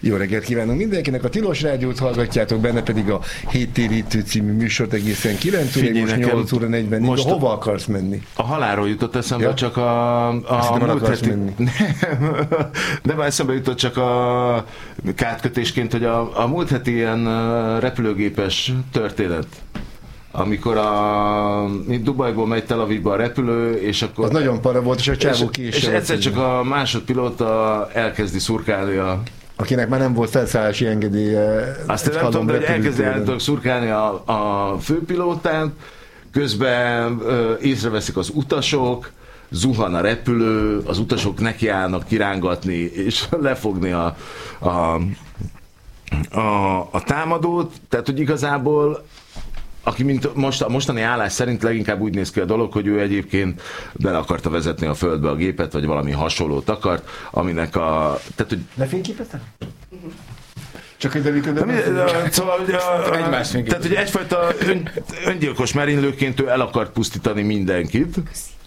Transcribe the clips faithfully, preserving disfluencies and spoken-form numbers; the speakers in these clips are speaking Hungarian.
Jó reggelt kívánunk mindenkinek, a Tilos Rádiót hallgatjátok, benne pedig a Héttérítő című műsort egészen kilenc óra, most nyolc óra negyvennégy. Most hova akarsz menni? A halálról jutott eszembe, ja. csak a... a, a múlt heti... menni. Nem, nem eszembe jutott csak a kártkötésként, hogy a, a múlt heti ilyen repülőgépes történet. Amikor a Dubajból megy Tel Avivba a repülő, és akkor... Az nagyon para volt, és a csávó ki is. És egyszer csak a másodpilóta elkezdi szurkálni a... Akinek már nem volt felszállási engedélye. Azt nem tudom, hogy elkezdi állítólag szurkálni a, a főpilótát, közben ö, észreveszik az utasok, zuhan a repülő, az utasok nekiállnak kirángatni, és lefogni a, a, a, a támadót, tehát hogy igazából aki mint most, a mostani állás szerint leginkább úgy néz ki a dolog, hogy ő egyébként bele akarta vezetni a földbe a gépet, vagy valami hasonlót akart, aminek a... Tehát, hogy... Lefényképeztem? Csak hogy David, de szóval, hogy a, tehát, hogy egyfajta ön, öngyilkos merénylőként ő el akart pusztítani mindenkit.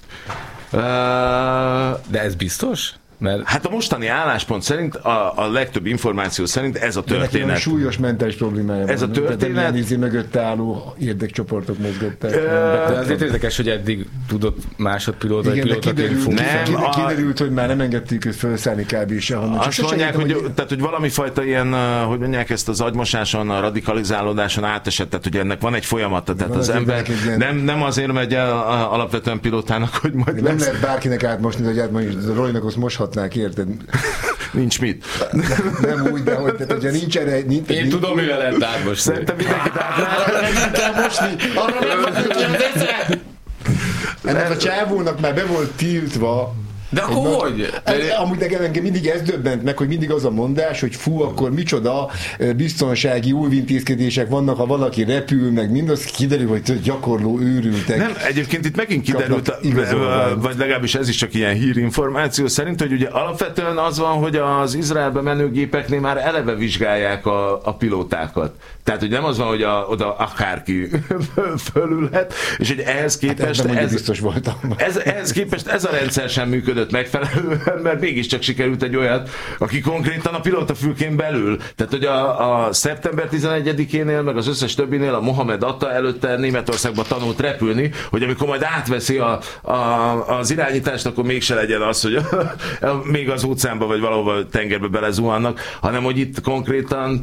De ez biztos? Mert... Hát a mostani álláspont szerint, a, a legtöbb információ szerint ez a történet. De súlyos mentális problémája ez van. A történet... De mögötte álló érdekcsoportok mozgatták. Uh, de azért érdekes, hogy eddig tudott másodpilóta, vagy pilótaként funkcionálni. Nem, kiderült, a... hogy már nem engedték őt felszállni kb. Sehonnan. Azt mondják, hogy, hogy... Tehát, hogy valami fajta ilyen, hogy mondják ezt az agymosáson, a radikalizálódáson átesett, tehát hogy ennek van egy folyamata, tehát az, az ember nem, nem azért megy el alapvetően pilótának, hogy majd nem lesz... lehet bárkinek átmosni, hogy átmosni, Rolinak azt moshatnák, érted? Nincs mit. Nem, nem úgy, de hogy, tehát, hogyha nincs erre... Nincs, Én nincs, tudom, mivel lehet átmosni. Szerintem mindenkit átmosni. Nem kell mosni. Arra nem mondjuk, hogy az egyszer. Ennek a csávónak már be volt tiltva. De akkor egy hogy? Ez, amúgy nekem engem mindig ez döbbent meg, hogy mindig az a mondás, hogy fú, akkor micsoda biztonsági óvintézkedések vannak, ha valaki repül, meg mindaz, kiderül, hogy gyakorló őrültek. Nem, egyébként itt megint kiderült, vagy legalábbis ez is csak ilyen hírinformáció szerint, hogy ugye alapvetően az van, hogy az Izraelbe menő gépeknél már eleve vizsgálják a, a pilótákat. Tehát, hogy nem az van, hogy a, oda akárki fölülhet, és hogy ehhez képest... Hát ez, biztos voltam. Ez, ehhez képest ez a rendszer sem működött megfelelően, mert mégiscsak sikerült egy olyat, aki konkrétan a pilótafülkén belül. Tehát, hogy a, a szeptember tizenegyedikénél, meg az összes többinél a Mohamed Atta előtte Németországba tanult repülni, hogy amikor majd átveszi a, a, az irányítást, akkor mégse legyen az, hogy a, a, még az óceánba vagy valahova tengerbe belezuhannak, hanem hogy itt konkrétan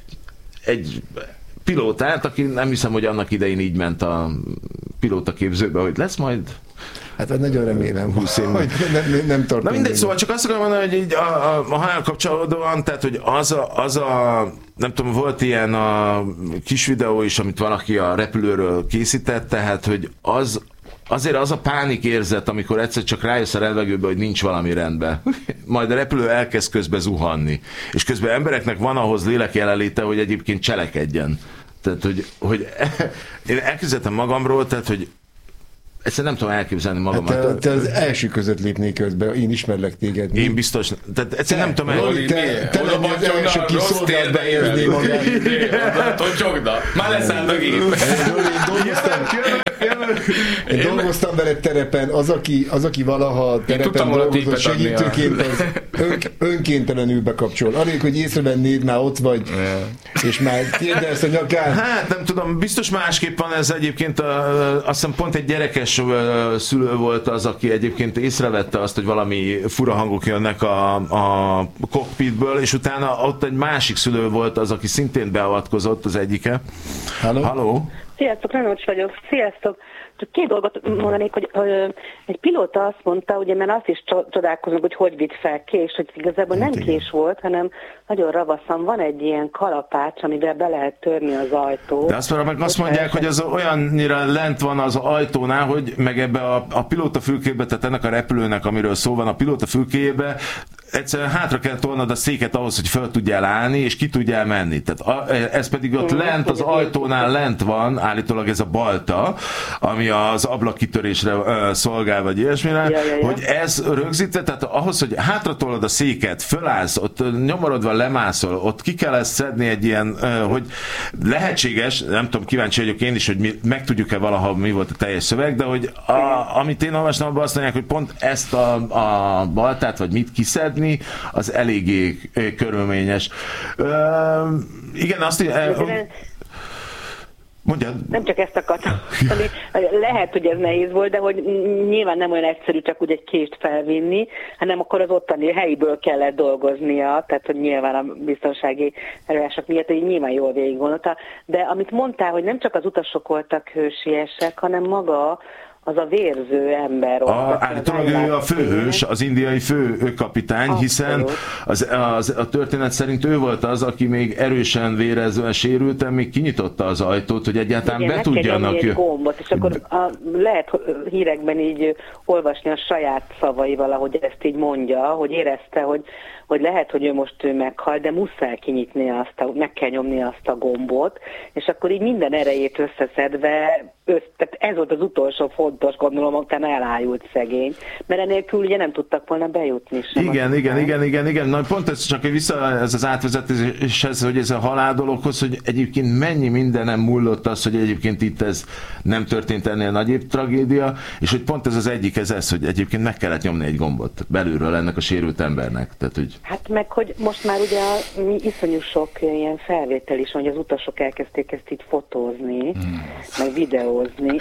egy pilótát, aki nem hiszem, hogy annak idején így ment a pilótaképzőbe, hogy lesz majd... Hát nagyon remélem, húsz év, hogy nem, nem, nem tartom. Na mindegy, szóval csak azt akarom mondani, hogy így a, a, a halál kapcsolódóan, tehát, hogy az a, az a, nem tudom, volt ilyen a kis videó is, amit valaki a repülőről készített, tehát, hogy az, azért az a pánik érzet, amikor egyszer csak rájössz a levegőbe, hogy nincs valami rendben. Majd a repülő elkezd közben zuhanni. És közben embereknek van ahhoz lélek jelenléte, hogy egyébként cselekedjen. Tehát, hogy, hogy én elképzeltem magamról, tehát, hogy egyszerűen nem tudom elképzelni magamat. Hát te, te az első között lépnék közben, én ismerlek téged. Én biztos, tehát egyszerűen nem tudom elképzelni. Te, te, te lenni az első, ki szolgált beérni magát. Tocsogda, már leszáll a gép. Én dolgoztam veled terepen, az aki, az, aki valaha terepen dolgozott segítőként, az ön, önkéntelenül bekapcsol. Anélkül, hogy észrevennéd, már ott vagy, és már kérdelsz a nyakán. Hát nem tudom, biztos másképp van ez egyébként, azt hiszem pont egy gyerekes szülő volt az, aki egyébként észrevette azt, hogy valami fura hangok jönnek a, a cockpitből, és utána ott egy másik szülő volt az, aki szintén beavatkozott, az egyike. Halló? Halló? Sziasztok, Renócs vagyok. Sziasztok. Csak két dolgot mondanék, hogy ö, egy pilóta azt mondta, ugye, mert azt is csodálkozunk, hogy hogy vitt fel kés, hogy igazából nem kés volt, hanem nagyon ravaszan van egy ilyen kalapács, amivel be lehet törni az ajtót. De azt, meg azt mondják, hogy az olyannyira lent van az ajtónál, hogy meg ebbe a, a pilóta fülkébe, tehát ennek a repülőnek, amiről szó van, a pilóta fülkébe, egyszerűen hátra kell tolnod a széket ahhoz, hogy fel tudjál állni, és ki tudjál menni. Tehát a, ez pedig ott lent, az ajtónál lent van, állítólag ez a balta, ami az ablakkitörésre uh, szolgál, vagy ilyesmire, ja, ja, ja. hogy ez rögzítve, tehát ahhoz, hogy hátra tolod a széket, fölállsz, ott nyomorodva lemászol, ott ki kell ezt szedni egy ilyen, uh, hogy lehetséges, nem tudom, kíváncsi vagyok én is, hogy mi, megtudjuk-e valaha, mi volt a teljes szöveg, de hogy a, amit én olvastam, abban azt mondják, hogy pont ezt a, a baltát, vagy mit kiszedni, látni, az eléggé körülményes. Uh, igen, azt... Uh, Mondjad. Nem csak ezt akartam. Lehet, hogy ez nehéz volt, de hogy nyilván nem olyan egyszerű csak úgy egy kést felvinni, hanem akkor az ottani helyiből kellett dolgoznia, tehát hogy nyilván a biztonsági előírások miatt, hogy nyilván jól végig gondolta. De amit mondtál, hogy nem csak az utasok voltak hősiesek, hanem maga az a vérző ember. A, állítólag ő a főhős, az indiai főkapitány, hiszen az, az, a történet szerint ő volt az, aki még erősen vérezően sérülten, még kinyitotta az ajtót, hogy egyáltalán igen, be tudjanak jönni. Gombot, és akkor a, lehet hírekben így olvasni a saját szavaival, ahogy ezt így mondja, hogy érezte, hogy hogy lehet, hogy ő most ő meghal, de muszáj kinyitni azt, a, meg kell nyomni azt a gombot, és akkor így minden erejét összeszedve, össz, tehát ez volt az utolsó fontos, gondolom, utána elájult szegény, mert enélkül ugye nem tudtak volna bejutni sem. Igen, igen, igen, igen, igen, na pont ez csak vissza ez az átvezetéshez, hogy ez a halál dologhoz, hogy egyébként mennyi mindenem múlott az, hogy egyébként itt ez nem történt ennél nagyobb tragédia, és hogy pont ez az egyik ez ez, hogy egyébként meg kellett nyomni egy gombot belülről ennek a sérült embernek, tehát hogy hát meg, hogy most már ugye iszonyú sok ilyen felvétel is van, hogy az utasok elkezdték ezt így fotózni, hmm. meg videózni.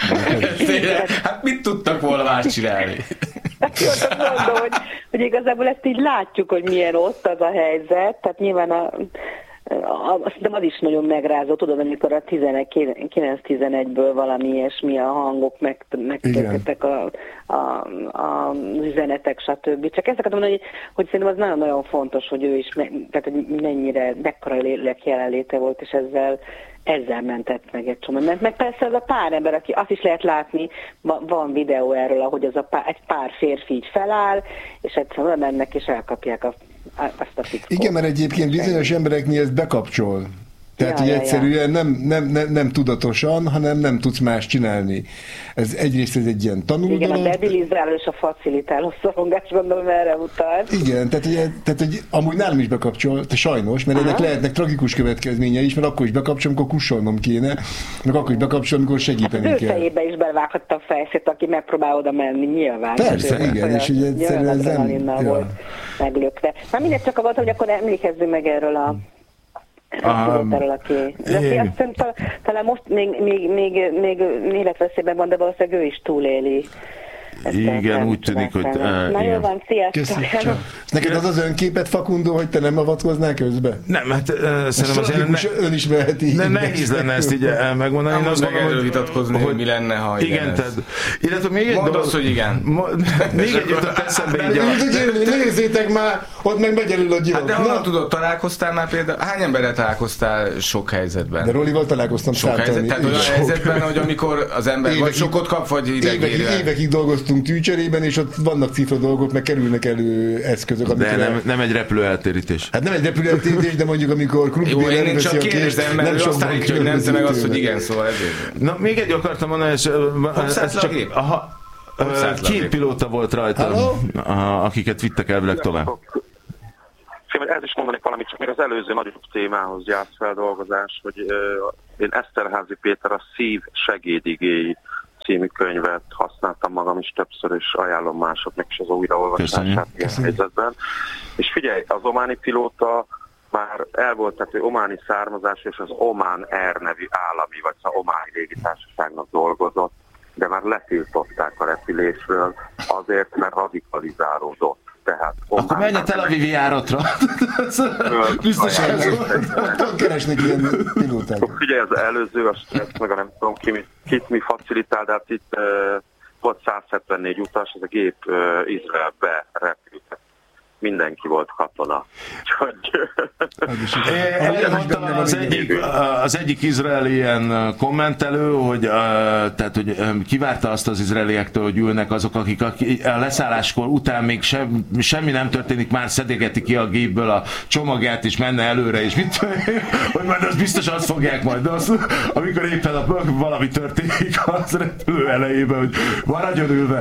Hát mit tudtak volna más csinálni? Hát jó, mondom, hogy, hogy igazából ezt így látjuk, hogy milyen ott az a helyzet, tehát nyilván a Szerintem az is nagyon megrázó, tudod, amikor a kilenc tizenegyből valami ilyesmi a hangok megtörténtek a, a, a, az üzenetek, stb. Csak ezt akartam mondani, hogy, hogy szerintem az nagyon-nagyon fontos, hogy ő is, tehát hogy mennyire, mekkora lélek jelenléte volt, és ezzel ezzel mentett meg egy csomó. Mert meg persze az a pár ember, aki azt is lehet látni, van videó erről, ahogy az a pár, egy pár férfi így feláll, és egyszerűen mennek és elkapják a azt a fickót. Igen, mert egyébként bizonyos embereknél ezt bekapcsol. Tehát, ja, hogy egyszerűen ja. Nem, nem, nem, nem tudatosan, hanem nem tudsz más csinálni. Ez egyrészt ez egy ilyen tanuldolog. Igen, a debilizáló és a facilitáló szorongás, gondolom, erre utalt. Igen, tehát, ugye, tehát hogy amúgy nálam is bekapcsol, sajnos, mert Aha. ennek lehetnek tragikus következménye is, mert akkor is bekapcsol, amikor kussolnom kéne, meg akkor is bekapcsol, amikor segíteni hát kell. Az ő fejébe is bevághatta a fejszét, aki megpróbál oda menni, nyilván. Persze, hát, igen, és ugye egyszerűen ez nem... volt meglökve. Na mindegy, csak volt, hogy akkor emlékezzünk meg erről a Um, erről, aki... De aki azt hiszem, tal, talán most még, még, még, még életveszélyben van, de valószínűleg ő is túléli. Igen, úgy tűnik, hogy... Na jó van, sziasztok! Neked az az önképet, Fakundo, hogy te nem avatkoznál közbe? Nem, hát uh, szerintem azért... Ne, önismereti. Ne, nehéz lenne ezt így megmondani. Nem azt meg erről vitatkozni, hogy mi lenne, ha igen. Igen, tehát... Illetve még egy Mondd azt, hogy igen. Még egy jutott eszembe így a... Nézzétek már, ott meg megy a gyilok. Hát de honnan tudod, találkoztál már például? Hány emberrel találkoztál sok helyzetben? De Rolival találkoztam sok helyzet, tehát olyan helyzetben, hogy amikor az ember vagy sokot kap, vagy idegérve. Évekig dolgoztunk tűcserében, és ott vannak cifra dolgok, meg kerülnek elő eszközök. De nem, nem egy repülőeltérítés. Hát nem egy repülőeltérítés, de mondjuk amikor Krumpli elveszi a kést, nem azt állítja, hogy nem, te meg azt, hogy igen, szóval ezért. Na, még egy akartam mondani, és ez csak... Két pilóta volt rajta, akiket vittek elvileg tovább. Ez is mondanék valamit, csak még az előző nagyobb témához jársz feldolgozás, hogy én Eszterházy Péter a Szív segédigéi című könyvet használtam magam is többször, és ajánlom másoknak is az újraolvasását ilyen helyzetben. És figyelj, az ománi pilóta már el volt, tehát ő ománi származás, és az Oman Air nevű állami, vagy az ománi légitársaságnak dolgozott, de már letiltották a repülésről azért, mert radikalizálódott. Tehát, akkor menj a Tel Avivi járatra. Biztos, hogy ott keresnek ilyen pilóták. Figyelj, az előző, a stressz, meg a nem tudom ki, kit mi facilitál, de hát itt uh, volt száz hetvennégy utas, ez a gép uh, Izraelbe repült. Mindenki volt katona. Erre mondta az egyik, az egyik izraeli ilyen kommentelő, hogy, tehát, hogy kivárta azt az izraeliektől, hogy ülnek azok, akik a leszálláskor után még sem, semmi nem történik, már szedégeti ki a gépből a csomagját, és menne előre, és mit hogy majd az biztos azt fogják majd, de az, amikor éppen a, valami történik az repülő elejében, hogy maradjon ülve.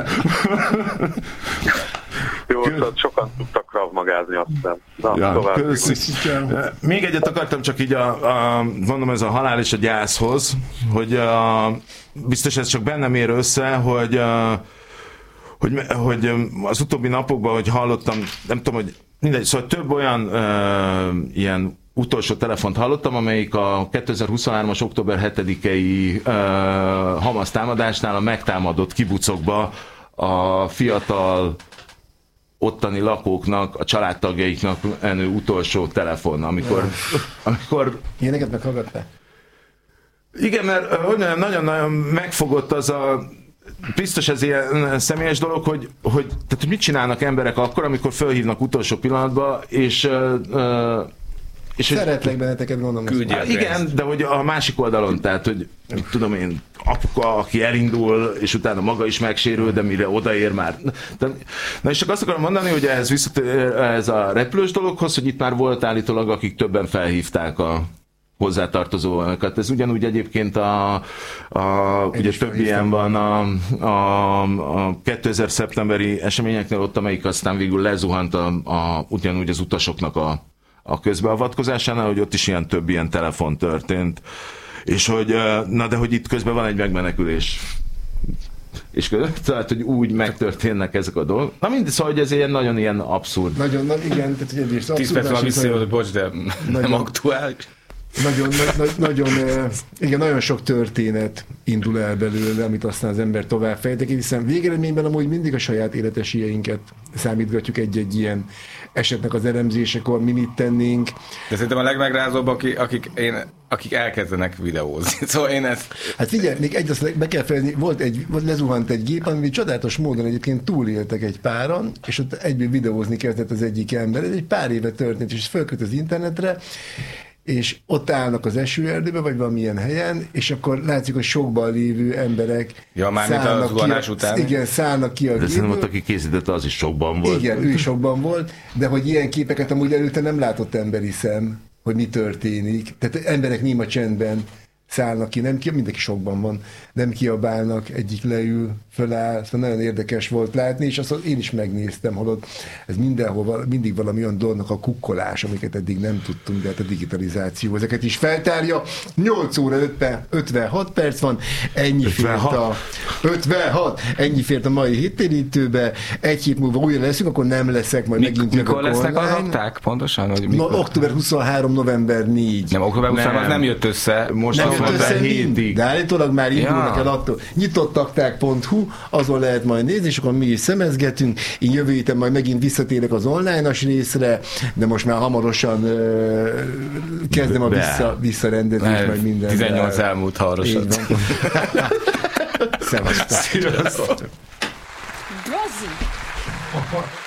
Jó, sokan tudtak ravmagázni aztán. Na, ja, még egyet akartam csak így a, a, mondom, ez a halál és a gyászhoz, hogy a, biztos ez csak bennem ér össze, hogy, a, hogy, hogy az utóbbi napokban, hogy hallottam, nem tudom, hogy mindegy, szóval több olyan uh, ilyen utolsó telefont hallottam, amelyik a kétezer-huszonhármas október hetedikei uh, Hamas támadásnál a megtámadott kibucokba a fiatal ottani lakóknak, a családtagjaiknak menő utolsó telefon, amikor... amikor ilyeneket meghallgattál? Igen, mert hogy mondjam, nagyon-nagyon megfogott az a... Biztos ez ilyen személyes dolog, hogy, hogy, tehát, hogy mit csinálnak emberek akkor, amikor felhívnak utolsó pillanatban, és... Uh, és szeretlek benneteket, gondolom. Igen, de hogy a másik oldalon, tehát, hogy mit tudom én, apuka, aki elindul, és utána maga is megsérül, de mire odaér már. De, na és csak azt akarom mondani, hogy ehhez visszatér ez a repülős dologhoz, hogy itt már volt állítólag, akik többen felhívták a hozzátartozóakat. Ez ugyanúgy egyébként a, a ugye több ilyen van a, a, a kétezer szeptemberi eseményeknél ott, amelyik aztán végül lezuhant a, a, ugyanúgy az utasoknak a a közbeavatkozásánál, hogy ott is ilyen több ilyen telefon történt. És hogy, na de hogy itt közben van egy megmenekülés. És tehát, hogy úgy megtörténnek ezek a dolgok. Na mindig, szóval, hogy ez ilyen nagyon ilyen abszurd. Nagyon, na, igen, tehát hogy egyrészt abszurd. Tíz perc van visszajövő, hogy bocs, de nem aktuális. Nagyon, na, nagyon, igen, nagyon sok történet indul el belőle, amit aztán az ember tovább fejtek, hiszen végeredményben amúgy mindig a saját életesélyeinket számítgatjuk egy-egy ilyen esetnek az elemzésekor, mi mit tennénk. De szerintem a legmegrázóbb, akik, akik, én, akik elkezdenek videózni. Szóval én ezt... Hát figyelj, még egy azt be kell fejezni, volt egy, volt lezuhant egy gép, ami csodálatos módon egyébként túléltek egy páran, és ott egyből videózni kezdett az egyik ember. Ez egy pár éve történt, és fölköt az internetre, és ott állnak az esőerdőben, vagy valamilyen helyen, és akkor látszik, hogy sokban lévő emberek ja, szállnak az zuhanás után. Igen, szállnak ki a gépből. De szerintem ott, aki készítette, az is sokban volt. Igen, ő is sokban volt, de hogy ilyen képeket amúgy előtte nem látott emberi szem, hogy mi történik. Tehát emberek néma csendben szállnak ki, nem ki, mindenki sokban van, nem kiabálnak, egyik leül, föláll, szóval nagyon érdekes volt látni, és azt én is megnéztem, holott ez mindenhol mindig valami olyan dolognak a kukkolás, amiket eddig nem tudtunk, de hát a digitalizáció ezeket is feltárja. nyolc óra ötvenhat perc van, ennyi fért a ötvenhat, ennyi fért a mai hittérítőbe, egy hét múlva újra leszünk, akkor nem leszek, majd Mik, megint mikor lesznek az akták pontosan? Hogy no, október huszonhárom, november négy. Nem, október huszonhárom nem. Az nem jött össze. Most nem jött össze mind, de állítólag már indulnak ja. el attól. nyitottakták pont hu, azon lehet majd nézni, és akkor mi is szemezgetünk. Én jövő héten majd megint visszatérek az online-as részre, de most már hamarosan uh, kezdem a vissza, visszarendezést, meg minden. tizennyolc elmúlt hamarosan. Szevasztok. Sziasztok.